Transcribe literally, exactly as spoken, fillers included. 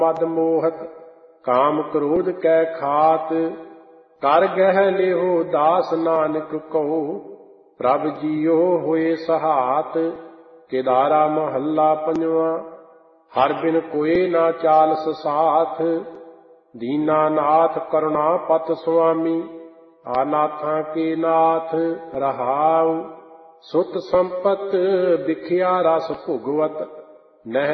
ਮਦ ਮੋਹਤ ਕਾਮ ਕ੍ਰੋਧ ਕੈ ਖਾਤ। ਕਰ ਗਹਿ ਲਿਓ ਦਾਸ ਨਾਨਕ ਕਉ ਪ੍ਰਭ ਜੀਓ ਹੋਏ ਸਹਾਤ। ਕੇਦਾਰਾ ਮਹੱਲਾ ਪੰਜਵਾਂ। ਹਰ ਬਿਨ ਕੋਇ ਨਾ ਚਾਲਸ ਸਾਥ ਦੀਨਾ ਨਾਥ ਕਰੁਣਾ ਪਤ ਸੁਆਮੀ। ਆਨਾਥਾਂ ਕੇ ਨਾਥ ਰਹਾਉ ਸੁਤ ਸੰਪਤ ਬਿਖਿਆ ਰਸ ਭੁਗਵਤ ਨਹਿ